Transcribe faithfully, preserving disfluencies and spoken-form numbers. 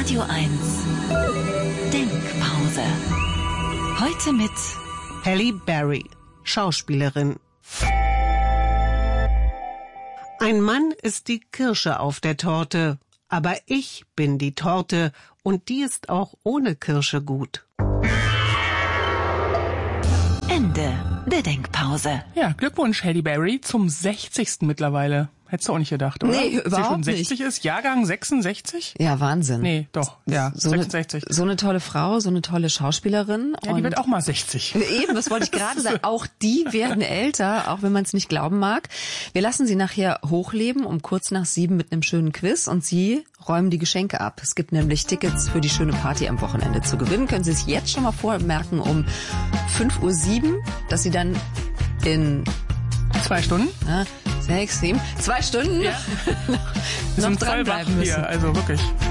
Radio eins Denkpause. Heute mit Halle Berry, Schauspielerin. Ein Mann ist die Kirsche auf der Torte, aber ich bin die Torte und die ist auch ohne Kirsche gut. Ende der Denkpause. Ja, Glückwunsch, Halle Berry, zum sechzigsten mittlerweile. Hättest du auch nicht gedacht, oder? Nee, Dass sie überhaupt schon sechzig nicht. ist? Jahrgang sechsundsechzig? Ja, Wahnsinn. Nee, doch, ja, so eine, sechsundsechzig. so eine tolle Frau, so eine tolle Schauspielerin. Ja, die und wird auch mal sechzig. Eben, das wollte ich gerade sagen. Auch die werden älter, auch wenn man es nicht glauben mag. Wir lassen sie nachher hochleben, um kurz nach sieben mit einem schönen Quiz. Und Sie räumen die Geschenke ab. Es gibt nämlich Tickets für die schöne Party am Wochenende zu gewinnen. Können Sie sich jetzt schon mal vormerken um fünf Uhr sieben, dass Sie dann in Zwei Stunden? ja, sechs, sieben, zwei Stunden Ja. noch, Wir noch sind voll wach dranbleiben müssen. hier, also wirklich.